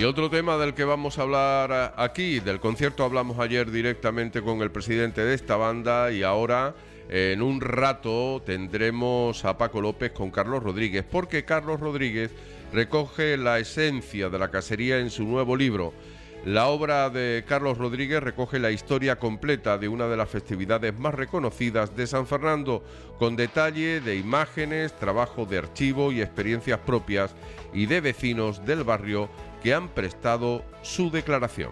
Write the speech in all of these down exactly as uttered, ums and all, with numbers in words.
Y otro tema del que vamos a hablar aquí, del concierto, hablamos ayer directamente con el presidente de esta banda y ahora en un rato tendremos a Paco López con Carlos Rodríguez, porque Carlos Rodríguez recoge la esencia de la casería en su nuevo libro. La obra de Carlos Rodríguez recoge la historia completa de una de las festividades más reconocidas de San Fernando, con detalle de imágenes, trabajo de archivo y experiencias propias y de vecinos del barrio que han prestado su declaración.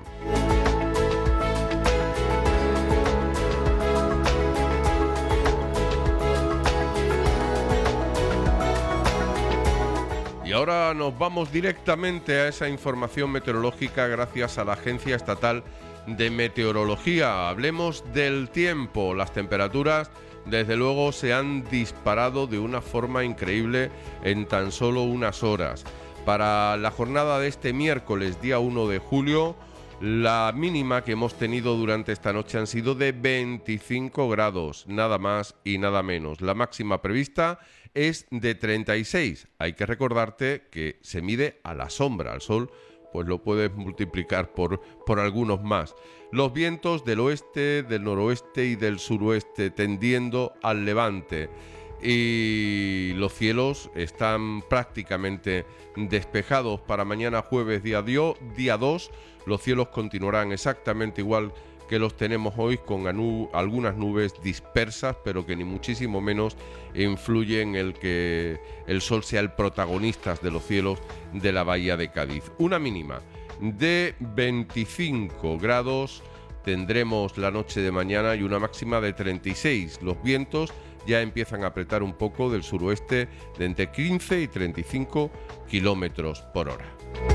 Y ahora nos vamos directamente a esa información meteorológica gracias a la Agencia Estatal de Meteorología. Hablemos del tiempo. Las temperaturas, desde luego, se han disparado de una forma increíble en tan solo unas horas. Para la jornada de este miércoles, día uno de julio, la mínima que hemos tenido durante esta noche han sido de veinticinco grados, nada más y nada menos. La máxima prevista es de treinta y seis. Hay que recordarte que se mide a la sombra. Al sol pues lo puedes multiplicar por, por algunos más. Los vientos del oeste, del noroeste y del suroeste tendiendo al levante. Y los cielos están prácticamente despejados. Para mañana jueves día, día dos, los cielos continuarán exactamente igual que los tenemos hoy, con anu- algunas nubes dispersas, pero que ni muchísimo menos influyen en el que el sol sea el protagonista de los cielos de la bahía de Cádiz. Una mínima de veinticinco grados tendremos la noche de mañana y una máxima de treinta y seis. Los vientos ya empiezan a apretar un poco del suroeste de entre quince y treinta y cinco kilómetros por hora.